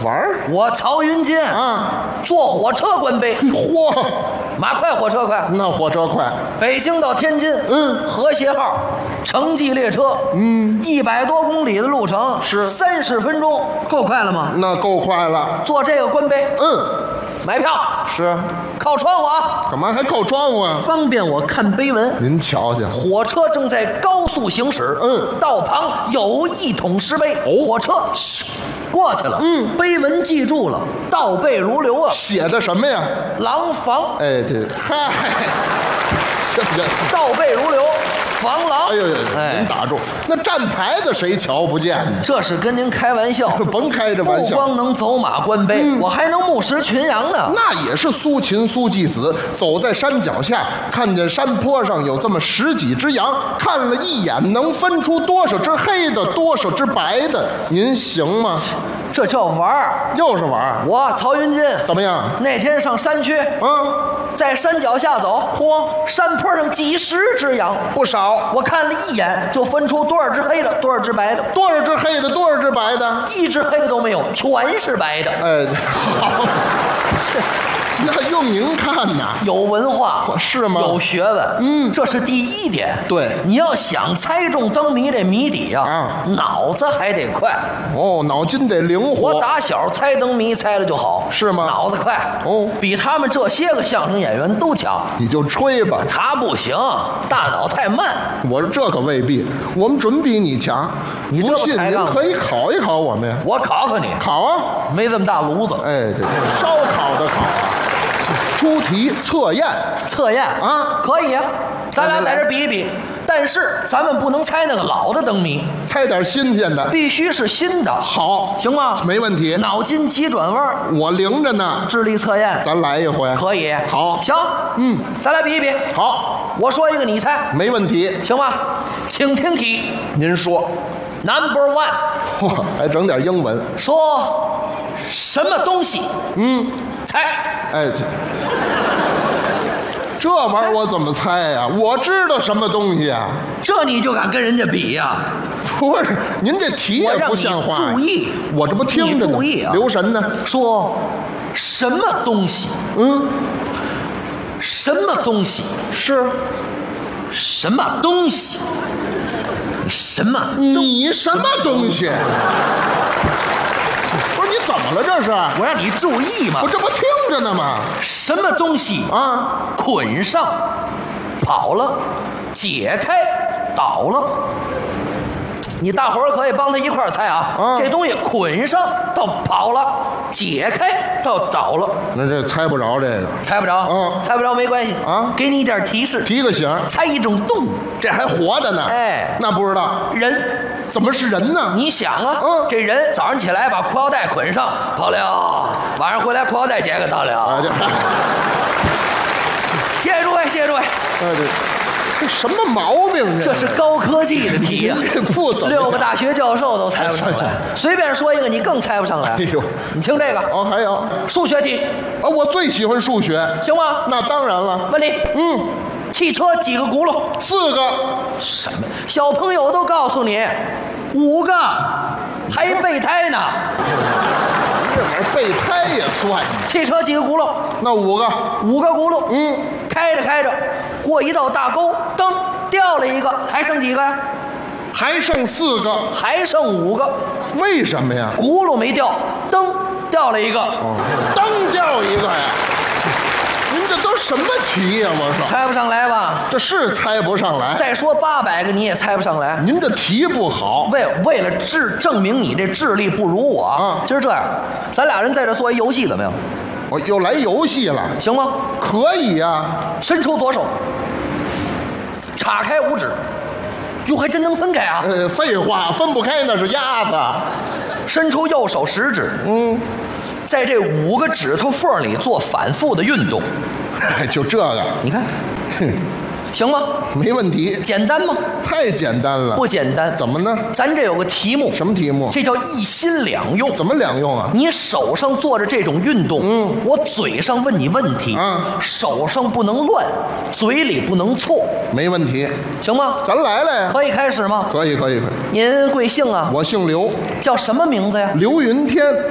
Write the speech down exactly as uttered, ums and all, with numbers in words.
玩儿？ 我曹云金啊， 坐火车观碑。 嚯， 马快火车快？ 那火车快。 北京到天津， 嗯， 和谐号城际列车，嗯，一百多公里的路程是三十分钟，够快了吗？ 那够快了。 坐这个观碑， 嗯， 买票是。 靠窗户啊， 干嘛还靠窗户啊？ 方便我看碑文。 您瞧瞧， 火车正在高速行驶， 嗯， 道旁有一桶石碑，哦，火车咻过去了， 嗯， 碑文记住了，倒背如流啊。 写的什么呀？ 廊坊， 哎，这嗨，这这倒背如流，防狼。 哎呦呦， 哎您打住，那站牌子谁瞧不见呢？ 这是跟您开玩笑， 甭开这玩笑。 不光能走马观碑，嗯，我还能目视群羊呢。 那也是苏秦苏季子走在山脚下，看见山坡上有这么十几只羊，看了一眼，能分出多少只黑的，多少只白的，您行吗？ 这叫玩儿， 又是玩儿。 我曹云金怎么样？ 那天上山区， 嗯， 在山脚下走， 嚯， 山坡上几十只羊， 不少。 我看了一眼，就分出多少只黑的，多少只白的。 多少只黑的，多少只白的？ 一只黑的都没有，全是白的。 哎，好，那用您看呐， 有文化是吗？ 有学问， 嗯， 这是第一点。 对， 你要想猜中灯谜这谜底呀， 啊， 脑子还得快。 哦，脑筋得灵活。 我打小猜灯谜猜的就好， 是吗？ 脑子快， 哦， 比他们这些个相声演员都强。 你就吹吧， 他不行，大脑太慢。 我说这可未必，我们准比你强。 你这不信您可以考一考我们呀。 我考考你， 考啊， 没这么大炉子。 哎，这烧烤的烤啊。出题测验， 测验啊， 可以啊，咱俩在这比一比。但是咱们不能猜那个老的灯谜， 猜点新鲜的， 必须是新的。 好， 行吗？ 没问题。 脑筋急转弯， 我灵着呢。 智力测验， 咱来一回。 可以。 好， 行，嗯，咱来比一比。 好， 我说一个，你猜。 没问题。 行吗？请听题。 您说。 Number one， 嚯，还整点英文。 说什么东西？ 嗯， 猜。 哎，这这玩意儿我怎么猜呀？我知道什么东西啊？ 这你就敢跟人家比呀？ 不是，您这题也不像话。 注意， 我这不听着呢。 注意啊， 留神呢。 说什么东西？ 嗯， 什么东西？ 是什么东西？什么？ 你什么东西？不是你怎么了？这是？ 我让你注意嘛！ 我这不听着呢吗？ 什么东西啊？ 捆上，跑了，解开，倒了。你大伙儿可以帮他一块儿猜啊！啊这东西捆上到跑了，解开到倒了。 那这猜不着这个， 猜不着， 嗯， 猜不着没关系啊， 给你一点提示， 提个醒， 猜一种动物， 这还活的呢。 哎， 那不知道人。 怎么是人呢？ 你想啊， 嗯， 这人早上起来把裤腰带捆上跑了，晚上回来裤腰带解开倒了。 啊，这谢谢诸位，谢谢诸位。 哎，这这什么毛病？ 这是高科技的题呀、 啊，不怎么六个大学教授都猜不上来，随便说一个你更猜不上来。 哎呦， 你听这个哦，还有数学题啊，我最喜欢数学， 行吗？ 那当然了。 问你， 嗯。 汽车几个轱辘？ 四个。 什么？小朋友都告诉你，五个，还一备胎呢。 这玩意儿备胎也算。 汽车几个轱辘？ 那五个。 五个轱辘。 嗯。 开着开着，过一道大沟，噔，掉了一个，还剩几个呀？ 还剩四个。 还剩五个。 为什么呀？ 轱辘没掉，噔，掉了一个。 哦，噔掉一个呀。您这都什么题呀？我说猜不上来吧？ 这是猜不上来。 再说八百个你也猜不上来。 您这题不好。 为为了智证明你这智力不如我啊，今儿这样，咱俩人在这做一游戏怎么样？ 我又来游戏了， 行吗？ 可以呀、啊。 伸出左手，岔开五指，哟，还真能分开啊！ 呃，废话，分不开那是鸭子。 伸出右手食指， 嗯。 在这五个指头缝里做反复的运动， 就这个， 你看，行吗？ 没问题。 简单吗？ 太简单了。 不简单。 怎么呢？ 咱这有个题目。 什么题目？ 这叫一心两用。 怎么两用啊？ 你手上做着这种运动， 嗯， 我嘴上问你问题， 啊， 手上不能乱，嘴里不能错。 没问题。 行吗？ 咱来了呀。 可以开始吗？ 可以，可以，可以。 您贵姓啊？ 我姓刘。 叫什么名字呀？ 刘云天。